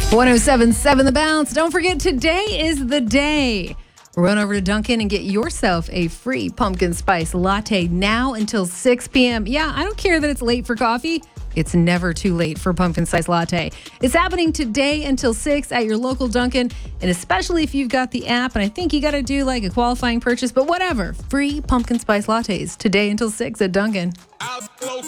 1077 The Bounce. Don't forget, today is the day. Run over to Dunkin' and get yourself a free pumpkin spice latte now until 6 p.m. Yeah, I don't care that it's late for coffee. It's never too late for pumpkin spice latte. It's happening today until 6 at your local Dunkin', and especially if you've got the app, and I think you got to do like a qualifying purchase, but whatever. Free pumpkin spice lattes today until 6 at Dunkin'.